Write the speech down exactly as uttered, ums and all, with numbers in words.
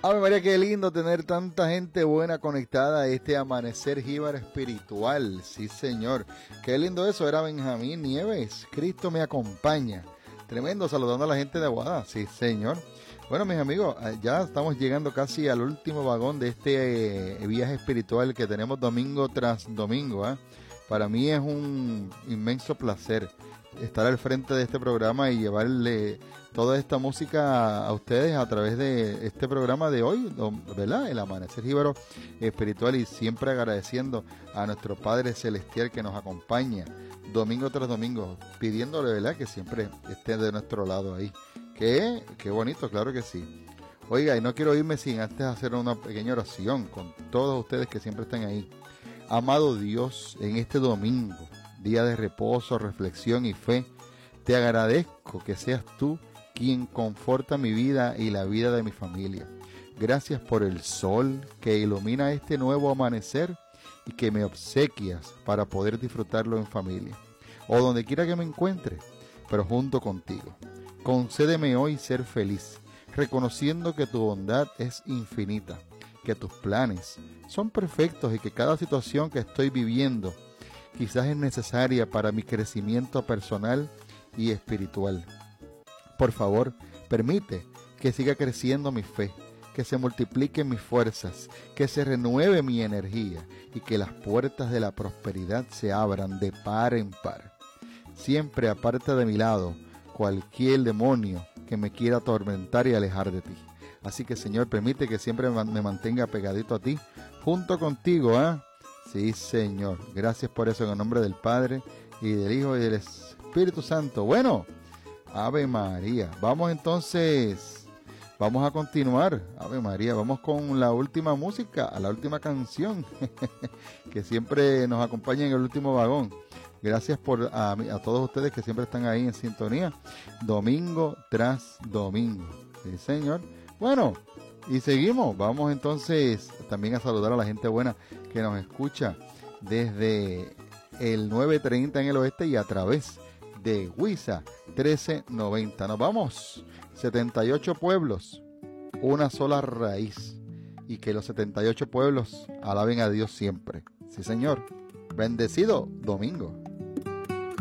Ave María, qué lindo tener tanta gente buena conectada a este amanecer jíbaro espiritual. Sí, señor. Qué lindo eso. Era Benjamín Nieves. Cristo me acompaña. Tremendo, saludando a la gente de Aguada. Sí, señor. Bueno, mis amigos, ya estamos llegando casi al último vagón de este eh, viaje espiritual que tenemos domingo tras domingo. ¿eh? Para mí es un inmenso placer estar al frente de este programa y llevarle toda esta música a ustedes a través de este programa de hoy, ¿verdad? El Amanecer Jíbaro Espiritual, y siempre agradeciendo a nuestro Padre Celestial que nos acompaña domingo tras domingo, pidiéndole, ¿verdad?, que siempre esté de nuestro lado ahí. Qué, qué bonito, claro que sí. Oiga, y no quiero irme sin antes hacer una pequeña oración con todos ustedes que siempre están ahí. Amado Dios, en este domingo, día de reposo, reflexión y fe, te agradezco que seas tú quien conforta mi vida y la vida de mi familia. Gracias por el sol que ilumina este nuevo amanecer y que me obsequias para poder disfrutarlo en familia, o donde quiera que me encuentre, pero junto contigo. Concédeme hoy ser feliz, reconociendo que tu bondad es infinita, que tus planes son perfectos y que cada situación que estoy viviendo quizás es necesaria para mi crecimiento personal y espiritual. Por favor, permite que siga creciendo mi fe, que se multipliquen mis fuerzas, que se renueve mi energía y que las puertas de la prosperidad se abran de par en par. Siempre aparta de mi lado cualquier demonio que me quiera atormentar y alejar de ti. Así que, Señor, permite que siempre me mantenga pegadito a ti, junto contigo, ¿eh? Sí, Señor. Gracias por eso en el nombre del Padre y del Hijo y del Espíritu Santo. Bueno, Ave María. Vamos entonces, vamos a continuar. Ave María, vamos con la última música, la última canción que siempre nos acompaña en el último vagón. Gracias por a, a todos ustedes que siempre están ahí en sintonía, domingo tras domingo. Sí, Señor. Bueno, y seguimos. Vamos entonces también a saludar a la gente buena que nos escucha desde el nueve treinta en el oeste y a través de Huiza trece noventa. Nos vamos. setenta y ocho pueblos, una sola raíz. Y que los setenta y ocho pueblos alaben a Dios siempre. Sí, Señor. Bendecido domingo.